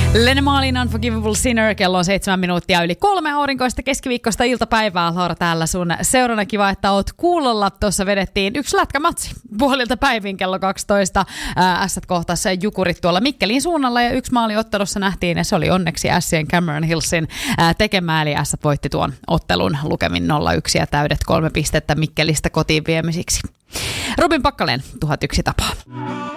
Lenemaalin Unforgivable Sinner, kello on 7 minuuttia yli 3 aurinkoista keskiviikkoista iltapäivää. Laura täällä sun seurana, kiva, että oot kuulolla. Tuossa vedettiin yksi lätkämatsi puolilta päivin kello 12. Ässät kohtas Jukurit tuolla Mikkelin suunnalla ja yksi maali ottelussa nähtiin ja se oli onneksi Ässien Cameron Hillsin tekemää. Eli Ässät voitti tuon ottelun lukemin 0-1 ja täydet 3 pistettä Mikkelistä kotiin viemisiksi. Robin Packalén, 1001 tapaa.